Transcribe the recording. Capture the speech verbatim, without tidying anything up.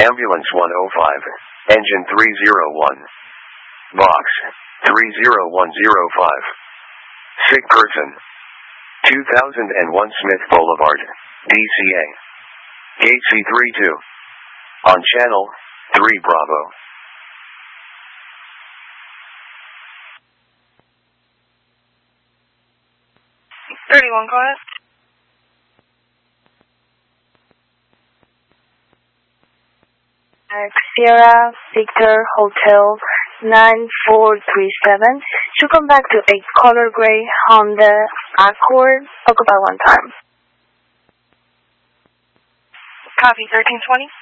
Ambulance one oh five, engine three oh one. Box, three oh one oh five. Sick person. two thousand one Smith Boulevard, D C A. Gate C thirty-two. On channel, three Bravo. thirty-one, go ahead. Sierra Victor Hotel nine four three seven. Should come back to a color gray Honda Accord. Occupy one time. Copy, thirteen twenty.